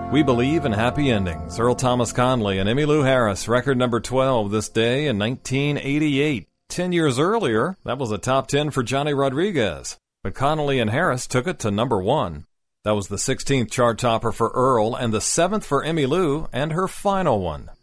We Believe in Happy Endings. Earl Thomas Conley and Emmylou Harris, record number 12 this day in 1988. 10 years earlier, that was a top 10 for Johnny Rodriguez. But Conley and Harris took it to number 1. That was the 16th chart topper for Earl and the 7th for Emmylou and her final one.